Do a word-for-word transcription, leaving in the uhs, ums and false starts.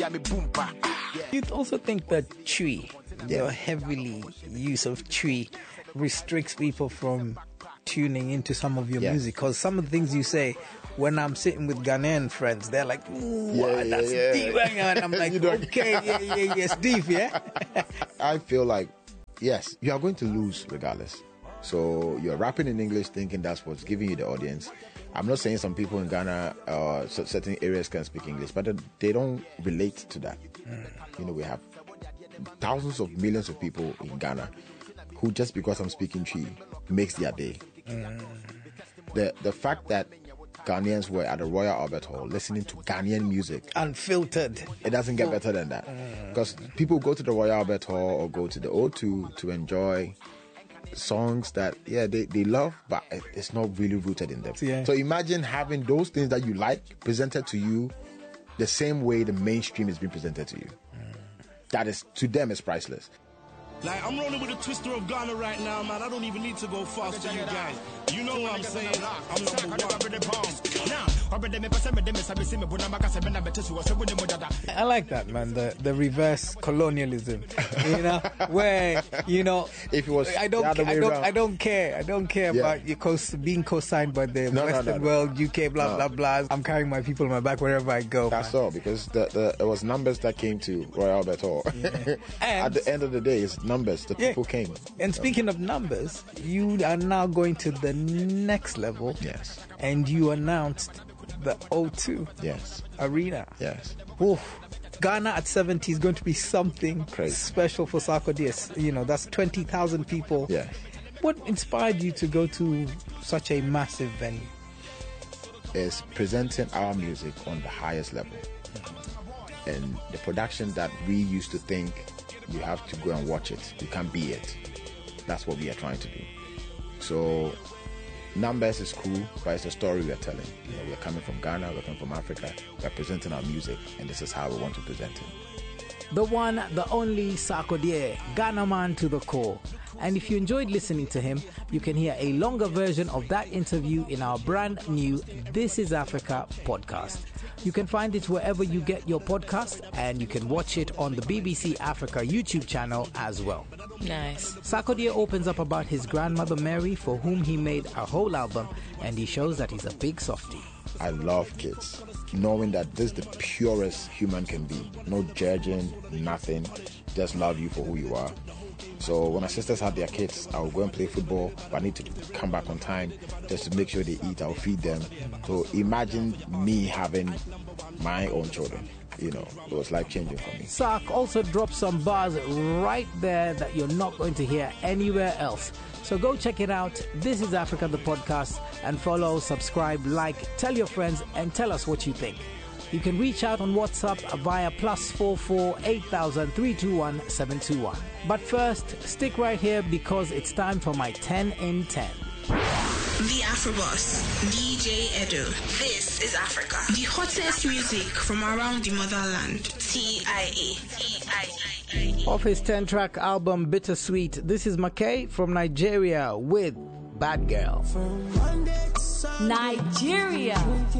You'd also think that Twi, the heavily use of Twi, restricts people from tuning into some of your yes. music, because some of the things you say, when I'm sitting with Ghanaian friends, they're like, ooh, yeah, wow, yeah, that's yeah. deep. And I'm like, okay, yeah, yeah, yeah, it's deep, yeah? I feel like, yes, you are going to lose regardless. So you're rapping in English thinking that's what's giving you the audience. I'm not saying some people in Ghana or uh, certain areas can speak English, but they don't relate to that. Mm. You know, we have thousands of millions of people in Ghana who, just because I'm speaking Twi, makes their day. Mm. The the fact that Ghanaians were at the Royal Albert Hall listening to Ghanaian music, unfiltered, it doesn't get better than that. Mm. Because people go to the Royal Albert Hall or go to the O two to enjoy songs that, yeah, they, they love, but it's not really rooted in them. Yeah. So imagine having those things that you like presented to you the same way the mainstream is being presented to you. Mm. That is, to them, is priceless. Like, I'm rolling with a twister of Ghana right now, man. I don't even need to go fast to you guys. You know what I'm saying? I'm number one. I like that, man. The the reverse colonialism, you know, where, you know, if it was I don't, I don't, around. I don't care. I don't care yeah. about you co- being co-signed by the no, Western no, no, no. world, U K, blah no. blah blah. I'm carrying my people on my back wherever I go. That's man. all, because the, the it was numbers that came to Royal Albert Hall. Yeah. At the end of the day, it's numbers. The yeah. people came. And speaking of numbers, you are now going to the next level. Yes. And you announced the O two yes. Arena. Yes. Oof. Ghana at seventy is going to be something crazy special for Sarkodie. You know, that's twenty thousand people. Yeah. What inspired you to go to such a massive venue? Is presenting our music on the highest level. Mm-hmm. And the production that we used to think you have to go and watch it, you can't be it. That's what we are trying to do. So numbers is cool, but it's the story we are telling. You know, we are coming from Ghana, we're coming from Africa, we're presenting our music, and this is how we want to present it. The one, the only Sarkodie, Ghana man to the core. And if you enjoyed listening to him, you can hear a longer version of that interview in our brand new This is Africa podcast. You can find it wherever you get your podcast, and you can watch it on the B B C Africa YouTube channel as well. Nice. Sarkodie opens up about his grandmother Mary, for whom he made a whole album, and he shows that he's a big softie. I love kids, knowing that this is the purest human can be. No judging, nothing, just love you for who you are. So when my sisters have their kids, I'll go and play football, but I need to come back on time just to make sure they eat. I'll feed them. So imagine me having my own children. You know, it was life-changing for me. Sark also dropped some bars right there that you're not going to hear anywhere else. So go check it out. This is Africa, the podcast, and follow, subscribe, like, tell your friends, and tell us what you think. You can reach out on WhatsApp via plus four four eight thousand three two one seven two one. But first, stick right here because it's time for my ten in ten. The Afroboss, D J Edo. This is Africa. The hottest music from around the motherland. T I A. T I A. Off his ten-track album Bittersweet, this is McKay from Nigeria with Bad Girl. Nigeria.